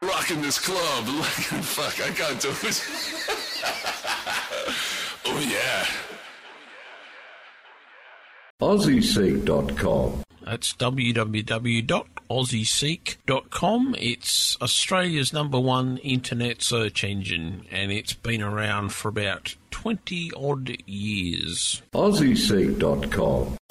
rocking this club. Fuck, I can't do it. Oh, yeah. AussieSeek.com. That's www.aussieseek.com. It's Australia's #1 internet search engine, and it's been around for about 20-odd years. AussieSeek.com.